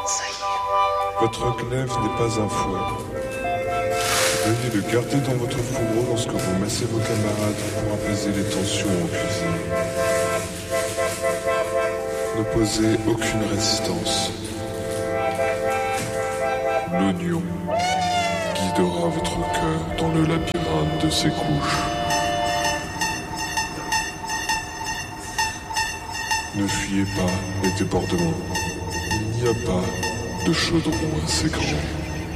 Votre glaive n'est pas un fouet. Veuillez le garder dans votre fourreau lorsque vous massez vos camarades pour apaiser les tensions en cuisine. N'opposez aucune résistance. L'oignon guidera votre cœur dans le labyrinthe de ses couches. Ne fuyez pas les débordements. Il n'y a pas de chaudron assez grand.